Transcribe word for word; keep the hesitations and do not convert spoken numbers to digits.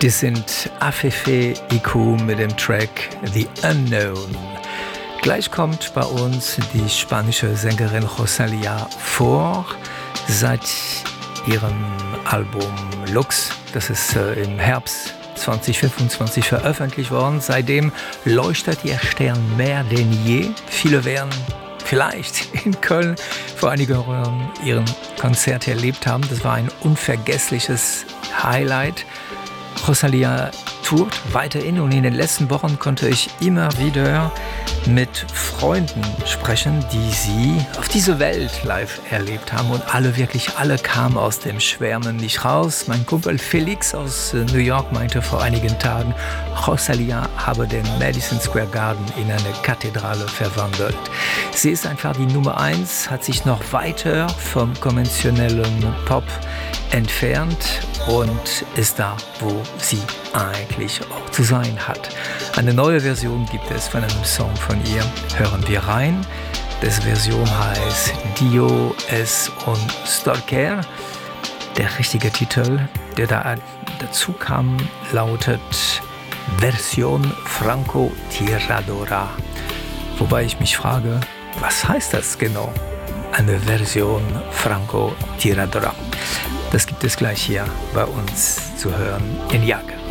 Wir sind Afefe Iku mit dem Track The Unknown. Gleich kommt bei uns die spanische Sängerin Rosalía vor. Seit ihrem Album Lux, das ist äh, im Herbst zwanzig fünfundzwanzig veröffentlicht worden. Seitdem leuchtet ihr Stern mehr denn je. Viele werden vielleicht in Köln vor einigen Jahren ihren Konzert erlebt haben. Das war ein unvergessliches Highlight. Rosalía tourt weiterhin und in den letzten Wochen konnte ich immer wieder mit Freunden sprechen, die sie auf diese Welt live erlebt haben, und alle, wirklich alle kamen aus dem Schwärmen nicht raus. Mein Kumpel Felix aus New York meinte vor einigen Tagen, Rosalía habe den Madison Square Garden in eine Kathedrale verwandelt. Sie ist einfach die Nummer eins, hat sich noch weiter vom konventionellen Pop entfernt und ist da, wo sie eigentlich auch zu sein hat. Eine neue Version gibt es von einem Song von ihr. Hören wir rein. Das Version heißt Dio es un Stalker. Der richtige Titel, der da dazu kam, lautet Version Franco Tiradora. Wobei ich mich frage, was heißt das genau? Eine Version Franco Tiradora. Das gibt es gleich hier bei uns zu hören in Jagd.